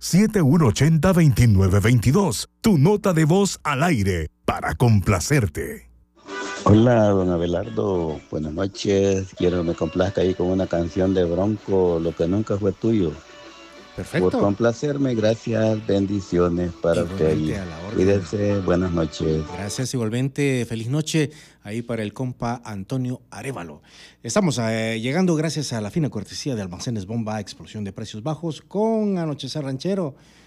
7180-2922. Tu nota de voz al aire para complacerte. Hola, don Abelardo. Buenas noches. Quiero que me complazca ahí con una canción de Bronco, Lo que nunca fue tuyo. Perfecto. Por complacerme, gracias, bendiciones para usted. Cuídese, buenas noches. Gracias, igualmente, feliz noche ahí para el compa Antonio Arévalo. Estamos llegando gracias a la fina cortesía de Almacenes Bomba, explosión de precios bajos con Anochecer Ranchero.